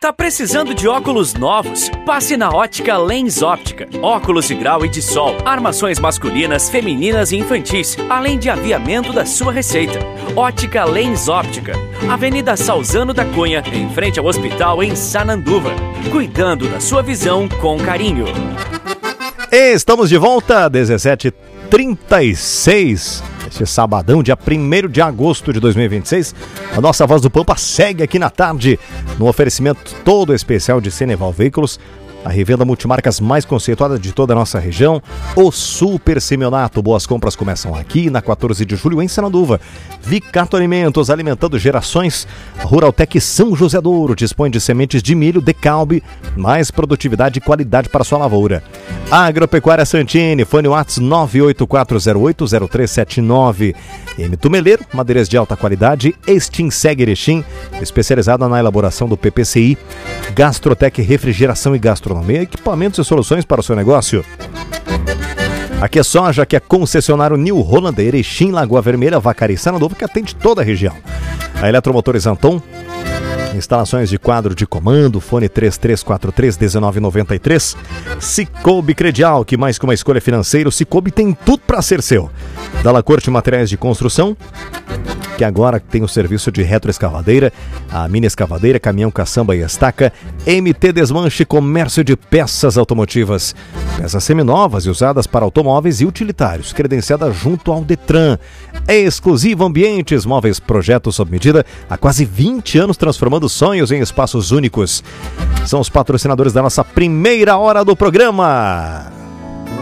Tá precisando de óculos novos? Passe na Ótica Lens Óptica. Óculos de grau e de sol, armações masculinas, femininas e infantis, além de aviamento da sua receita. Ótica Lens Óptica. Avenida Salzano da Cunha, em frente ao hospital em Sananduva. Cuidando da sua visão com carinho. Estamos de volta, 17h36. Este sabadão, dia 1º de agosto de 2026. A nossa Voz do Pampa segue aqui na tarde, no oferecimento todo especial de Ceneval Veículos, a revenda multimarcas mais conceituada de toda a nossa região, o Super Semionato. Boas compras começam aqui na 14 de julho em Sananduva. Vicato Alimentos, alimentando gerações. Ruraltec São José do Ouro dispõe de sementes de milho Decalbe, mais produtividade e qualidade para sua lavoura. Agropecuária Santini, fone WhatsApp 984080379. M. Tumeleiro, madeiras de alta qualidade. Extinseg Erechim, especializada na elaboração do PPCI. Gastrotec Refrigeração e Gastronomia, equipamentos e soluções para o seu negócio. Aqui é Soja, que é concessionário New Holland, Erechim, Lagoa Vermelha, Vacaria e Sananduva, que atende toda a região. A Eletromotores Anton, instalações de quadro de comando, fone 3343-1993. Cicobi Credial, que mais que uma escolha financeira, o Cicobi tem tudo para ser seu. Dalla Corte Materiais de Construção, que agora tem o serviço de retroescavadeira, a mini escavadeira, caminhão, caçamba e estaca. MT Desmanche, comércio de peças automotivas, peças seminovas e usadas para automóveis e utilitários, credenciada junto ao Detran. Exclusivo Ambientes, móveis, projetos sob medida, há quase 20 anos transformando sonhos em espaços únicos. São os patrocinadores da nossa primeira hora do programa.